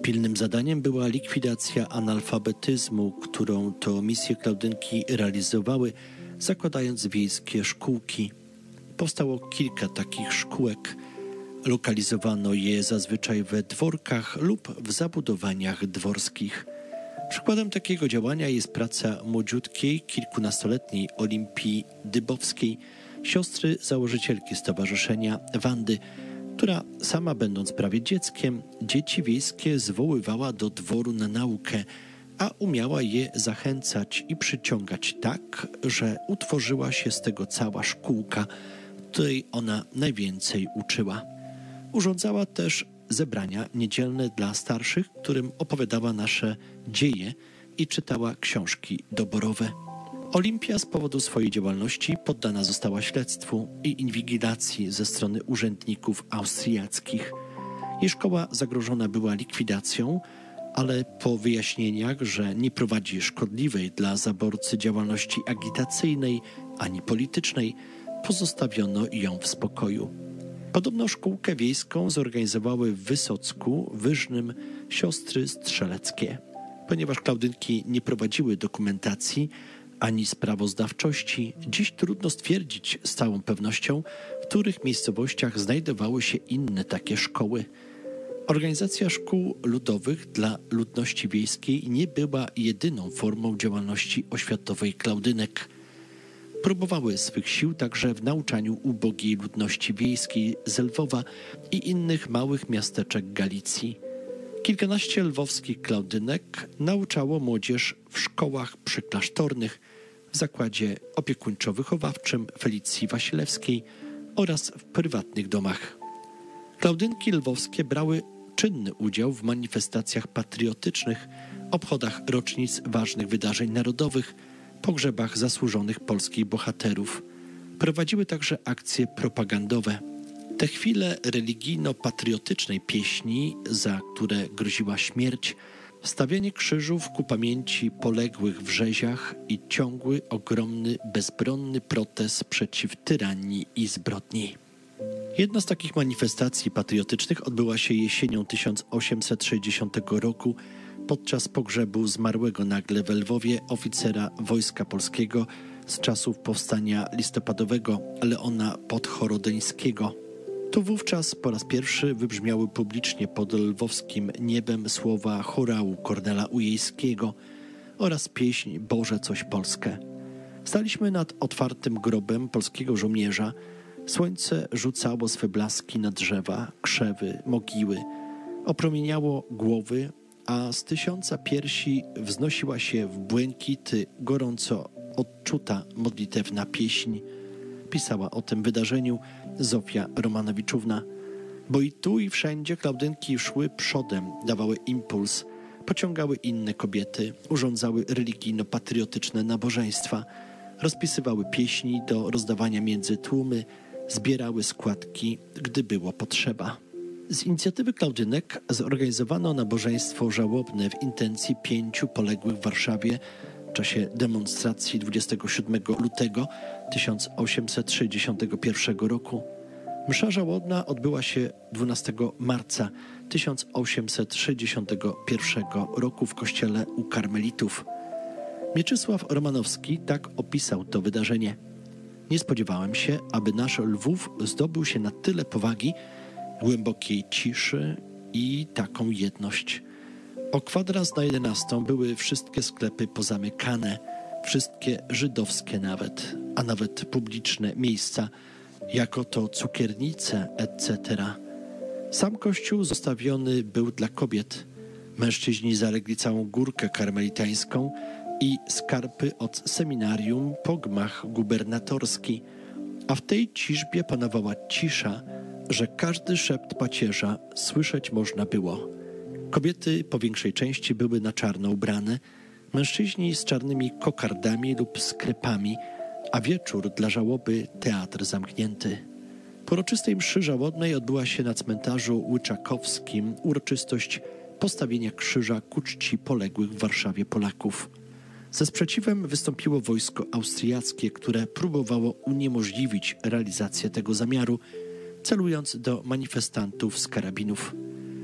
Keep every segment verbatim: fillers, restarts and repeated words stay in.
Pilnym zadaniem była likwidacja analfabetyzmu, którą to misję Klaudynki realizowały, zakładając wiejskie szkółki. Powstało kilka takich szkółek. Lokalizowano je zazwyczaj we dworkach lub w zabudowaniach dworskich. Przykładem takiego działania jest praca młodziutkiej, kilkunastoletniej Olimpii Dybowskiej, siostry założycielki stowarzyszenia Wandy, która sama będąc prawie dzieckiem, dzieci wiejskie zwoływała do dworu na naukę, a umiała je zachęcać i przyciągać tak, że utworzyła się z tego cała szkółka, której ona najwięcej uczyła. Urządzała też zebrania niedzielne dla starszych, którym opowiadała nasze dzieje i czytała książki doborowe. Olimpia z powodu swojej działalności poddana została śledztwu i inwigilacji ze strony urzędników austriackich. Jej szkoła zagrożona była likwidacją, ale po wyjaśnieniach, że nie prowadzi szkodliwej dla zaborcy działalności agitacyjnej ani politycznej, pozostawiono ją w spokoju. Podobną szkółkę wiejską zorganizowały w Wysocku, Wyżnym, siostry strzeleckie. Ponieważ Klaudynki nie prowadziły dokumentacji ani sprawozdawczości, dziś trudno stwierdzić z całą pewnością, w których miejscowościach znajdowały się inne takie szkoły. Organizacja szkół ludowych dla ludności wiejskiej nie była jedyną formą działalności oświatowej Klaudynek. Próbowały swych sił także w nauczaniu ubogiej ludności wiejskiej z Lwowa i innych małych miasteczek Galicji. Kilkanaście lwowskich Klaudynek nauczało młodzież w szkołach przyklasztornych, w zakładzie opiekuńczo-wychowawczym Felicji Wasilewskiej oraz w prywatnych domach. Klaudynki lwowskie brały czynny udział w manifestacjach patriotycznych, obchodach rocznic ważnych wydarzeń narodowych, pogrzebach zasłużonych polskich bohaterów. Prowadziły także akcje propagandowe. Te chwile religijno-patriotycznej pieśni, za które groziła śmierć, stawianie krzyżów ku pamięci poległych w rzeziach i ciągły, ogromny, bezbronny protest przeciw tyranii i zbrodni. Jedna z takich manifestacji patriotycznych odbyła się jesienią tysiąc osiemset sześćdziesiątego roku podczas pogrzebu zmarłego nagle w Lwowie oficera Wojska Polskiego z czasów powstania listopadowego Leona Podchorodeńskiego. Tu wówczas po raz pierwszy wybrzmiały publicznie pod lwowskim niebem słowa chorału Kornela Ujejskiego oraz pieśń Boże coś Polskę. Staliśmy nad otwartym grobem polskiego żołnierza. Słońce rzucało swe blaski na drzewa, krzewy, mogiły. Opromieniało głowy, a z tysiąca piersi wznosiła się w błękity gorąco odczuta modlitewna pieśń. Pisała o tym wydarzeniu Zofia Romanowiczówna. Bo i tu i wszędzie Klaudynki szły przodem, dawały impuls, pociągały inne kobiety, urządzały religijno-patriotyczne nabożeństwa, rozpisywały pieśni do rozdawania między tłumy, zbierały składki, gdy było potrzeba. Z inicjatywy Klaudynek zorganizowano nabożeństwo żałobne w intencji pięciu poległych w Warszawie w czasie demonstracji dwudziestego siódmego lutego tysiąc osiemset sześćdziesiątego pierwszego roku. Msza żałobna odbyła się dwunastego marca tysiąc osiemset sześćdziesiątego pierwszego roku w kościele u Karmelitów. Mieczysław Romanowski tak opisał to wydarzenie. Nie spodziewałem się, aby nasz Lwów zdobył się na tyle powagi, głębokiej ciszy i taką jedność. O kwadras na jedenastą były wszystkie sklepy pozamykane, wszystkie żydowskie nawet, a nawet publiczne miejsca, jako to cukiernice et cetera. Sam kościół zostawiony był dla kobiet. Mężczyźni zalegli całą górkę karmelitańską i skarpy od seminarium po gmach gubernatorski, a w tej ciżbie panowała cisza, że każdy szept pacierza słyszeć można było. Kobiety po większej części były na czarno ubrane, mężczyźni z czarnymi kokardami lub skrypami, a wieczór dla żałoby teatr zamknięty. Po uroczystej mszy żałobnej odbyła się na cmentarzu Łyczakowskim uroczystość postawienia krzyża ku czci poległych w Warszawie Polaków. Ze sprzeciwem wystąpiło wojsko austriackie, które próbowało uniemożliwić realizację tego zamiaru, celując do manifestantów z karabinów.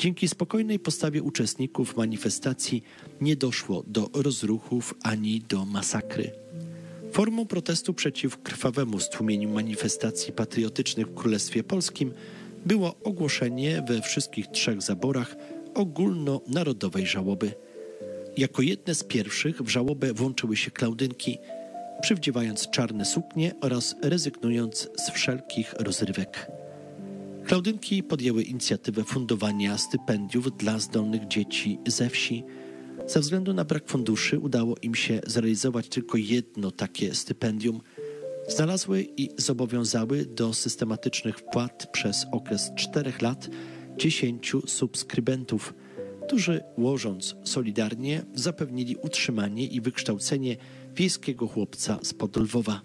Dzięki spokojnej postawie uczestników manifestacji nie doszło do rozruchów ani do masakry. Formą protestu przeciw krwawemu stłumieniu manifestacji patriotycznych w Królestwie Polskim było ogłoszenie we wszystkich trzech zaborach ogólnonarodowej żałoby. Jako jedne z pierwszych w żałobę włączyły się Klaudynki, przywdziewając czarne suknie oraz rezygnując z wszelkich rozrywek. Klaudynki podjęły inicjatywę fundowania stypendiów dla zdolnych dzieci ze wsi. Ze względu na brak funduszy udało im się zrealizować tylko jedno takie stypendium. Znalazły i zobowiązały do systematycznych wpłat przez okres czterech lat dziesięciu subskrybentów, którzy łożąc solidarnie zapewnili utrzymanie i wykształcenie wiejskiego chłopca spod Lwowa.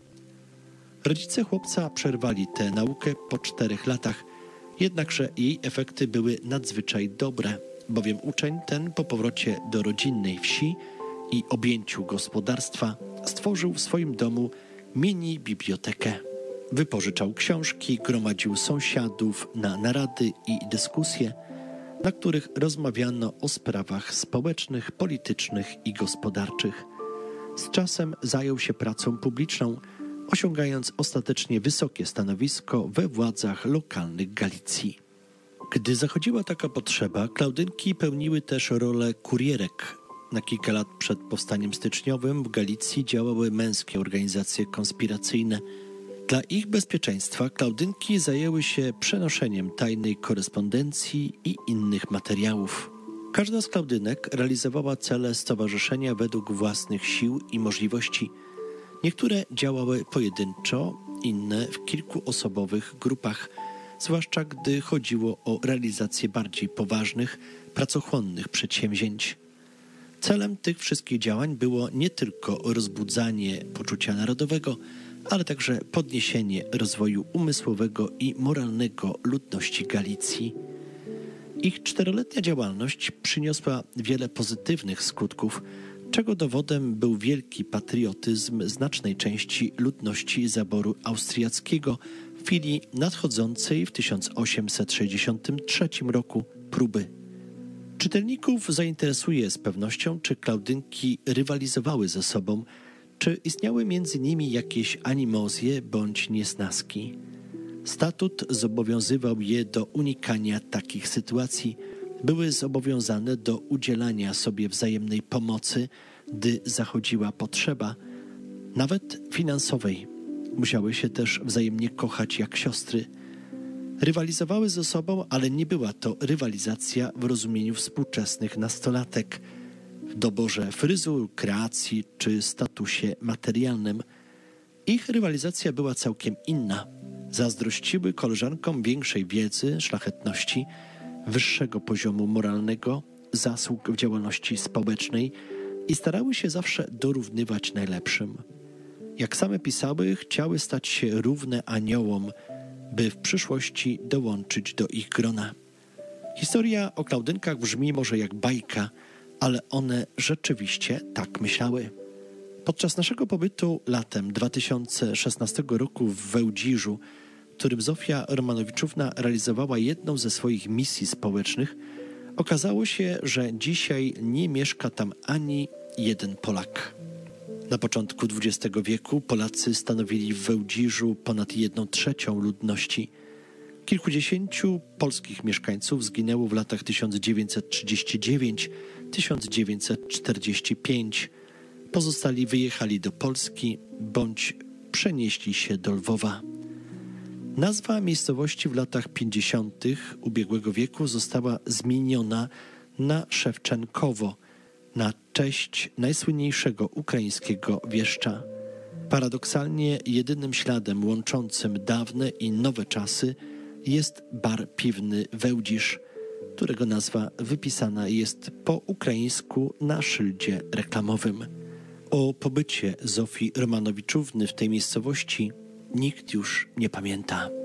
Rodzice chłopca przerwali tę naukę po czterech latach, jednakże jej efekty były nadzwyczaj dobre, bowiem uczeń ten po powrocie do rodzinnej wsi i objęciu gospodarstwa stworzył w swoim domu mini bibliotekę. Wypożyczał książki, gromadził sąsiadów na narady i dyskusje, na których rozmawiano o sprawach społecznych, politycznych i gospodarczych. Z czasem zajął się pracą publiczną, osiągając ostatecznie wysokie stanowisko we władzach lokalnych Galicji. Gdy zachodziła taka potrzeba, Klaudynki pełniły też rolę kurierek. Na kilka lat przed powstaniem styczniowym w Galicji działały męskie organizacje konspiracyjne. Dla ich bezpieczeństwa Klaudynki zajęły się przenoszeniem tajnej korespondencji i innych materiałów. Każda z Klaudynek realizowała cele stowarzyszenia według własnych sił i możliwości. Niektóre działały pojedynczo, inne w kilkuosobowych grupach, zwłaszcza gdy chodziło o realizację bardziej poważnych, pracochłonnych przedsięwzięć. Celem tych wszystkich działań było nie tylko rozbudzanie poczucia narodowego, ale także podniesienie rozwoju umysłowego i moralnego ludności Galicji. Ich czteroletnia działalność przyniosła wiele pozytywnych skutków, czego dowodem był wielki patriotyzm znacznej części ludności zaboru austriackiego w chwili nadchodzącej w tysiąc osiemset sześćdziesiątym trzecim roku próby. Czytelników zainteresuje z pewnością, czy Klaudynki rywalizowały ze sobą, czy istniały między nimi jakieś animozje bądź niesnaski. Statut zobowiązywał je do unikania takich sytuacji, były zobowiązane do udzielania sobie wzajemnej pomocy, gdy zachodziła potrzeba, nawet finansowej. Musiały się też wzajemnie kochać jak siostry. Rywalizowały ze sobą, ale nie była to rywalizacja w rozumieniu współczesnych nastolatek, w doborze fryzur, kreacji czy statusie materialnym. Ich rywalizacja była całkiem inna. Zazdrościły koleżankom większej wiedzy, szlachetności, wyższego poziomu moralnego, zasług w działalności społecznej i starały się zawsze dorównywać najlepszym. Jak same pisały, chciały stać się równe aniołom, by w przyszłości dołączyć do ich grona. Historia o Klaudynkach brzmi może jak bajka, ale one rzeczywiście tak myślały. Podczas naszego pobytu latem dwa tysiące szesnastego roku w Wełdziżu, w którym Zofia Romanowiczówna realizowała jedną ze swoich misji społecznych, okazało się, że dzisiaj nie mieszka tam ani jeden Polak. Na początku dwudziestego wieku Polacy stanowili w Wełdziżu ponad jedną trzecią ludności. Kilkudziesięciu polskich mieszkańców zginęło w latach tysiąc dziewięćset trzydziesty dziewiąty do tysiąc dziewięćset czterdziestego piątego. Pozostali wyjechali do Polski bądź przenieśli się do Lwowa. Nazwa miejscowości w latach pięćdziesiątych ubiegłego wieku została zmieniona na Szewczenkowo, na cześć najsłynniejszego ukraińskiego wieszcza. Paradoksalnie jedynym śladem łączącym dawne i nowe czasy jest bar piwny Wełdzisz, którego nazwa wypisana jest po ukraińsku na szyldzie reklamowym. O pobycie Zofii Romanowiczówny w tej miejscowości nikt już nie pamięta.